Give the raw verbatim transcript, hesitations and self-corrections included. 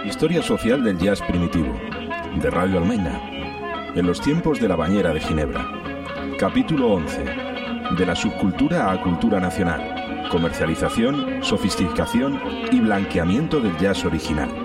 Historia social del jazz primitivo, de Radio Almaina, en los tiempos de la Bañera de Ginebra. Capítulo once. De la subcultura a cultura nacional. Comercialización, sofisticación y blanqueamiento del jazz original.